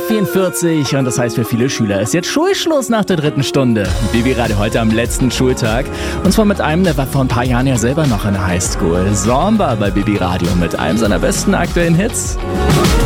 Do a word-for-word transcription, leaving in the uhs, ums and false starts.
vierundvierzig und das heißt für viele Schüler ist jetzt Schulschluss nach der dritten Stunde. Bibi Radio heute am letzten Schultag und zwar mit einem, der war vor ein paar Jahren ja selber noch in der Highschool. Zomba bei Bibi Radio mit einem seiner besten aktuellen Hits.